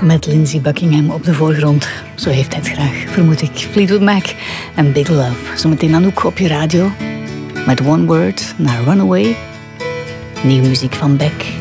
Met Lindsey Buckingham op de voorgrond. Zo heeft hij het graag, vermoed ik. Fleetwood Mac en Big Love. Zometeen Anouk op je radio. Met One Word naar Runaway. Nieuwe muziek van Beck.